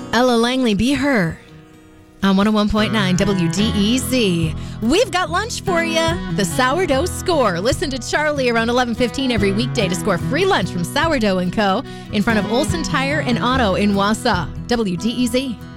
Ella Langley, Be Her on 101.9 WDEZ. We've got lunch for you. The Sourdough Score. Listen to Charlie around 11:15 every weekday to score free lunch from Sourdough & Co. in front of Olson Tire and Auto in Wausau. WDEZ.